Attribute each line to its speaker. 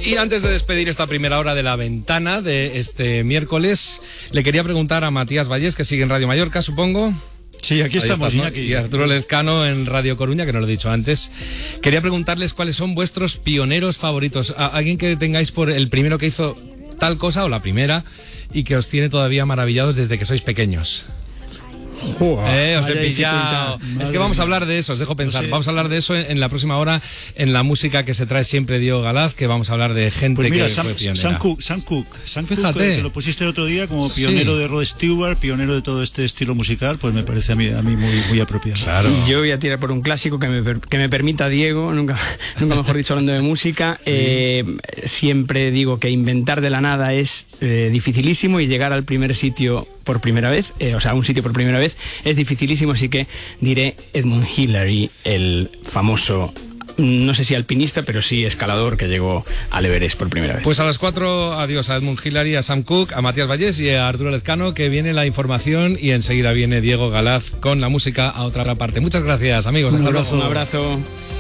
Speaker 1: Y antes de despedir esta primera hora de La Ventana de este miércoles, le quería preguntar a Matías Vallés, que sigue en Radio Mallorca, supongo.
Speaker 2: Sí, aquí estamos,
Speaker 1: ¿no?
Speaker 2: Iñaki.
Speaker 1: Y Arturo Lezcano en Radio Coruña, que no lo he dicho antes. Quería preguntarles cuáles son vuestros pioneros favoritos. ¿Alguien que tengáis por el primero que hizo tal cosa o la primera y que os tiene todavía maravillados desde que sois pequeños? Os he pillado. Es que vamos a hablar de eso, os dejo pensar. Vamos a hablar de eso en la próxima hora, en la música que se trae siempre Diego Galaz, que vamos a hablar de gente
Speaker 2: pues mira,
Speaker 1: que fue pionera.
Speaker 2: Sam Cooke, que lo pusiste el otro día como pionero de Rod Stewart, pionero de todo este estilo musical, pues me parece a mí muy apropiado.
Speaker 1: Claro.
Speaker 3: Yo voy a tirar por un clásico que me permita Diego, nunca mejor dicho hablando de música. Siempre digo que inventar de la nada es dificilísimo y llegar al primer sitio por primera vez, un sitio por primera vez, es dificilísimo, así que diré Edmund Hillary, el famoso, no sé si alpinista, pero sí escalador que llegó al Everest por primera vez.
Speaker 1: Pues a las 4, adiós a Edmund Hillary, a Sam Cooke, a Matías Vallés y a Arturo Lezcano, que viene la información y enseguida viene Diego Galaz con la música a otra parte. Muchas gracias, amigos.
Speaker 2: Un
Speaker 1: Hasta
Speaker 2: abrazo.
Speaker 1: luego.
Speaker 3: Un abrazo.